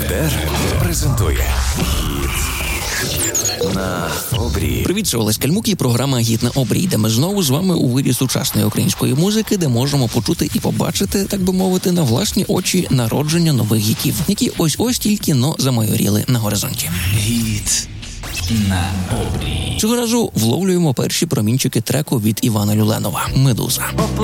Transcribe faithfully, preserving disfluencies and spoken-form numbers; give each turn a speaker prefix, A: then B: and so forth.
A: Етер презентує «Гіт на обрії».
B: Привіт, це Олесь Кальмук і програма «Гіт на обрій», де ми знову з вами у вирі сучасної української музики, де можемо почути і побачити, так би мовити, на власні очі народження нових гітів, які ось-ось тільки но замайоріли на горизонті.
A: «Гіт на обрії».
B: Цього разу вловлюємо перші промінчики треку від Івана Люленова «Медуза».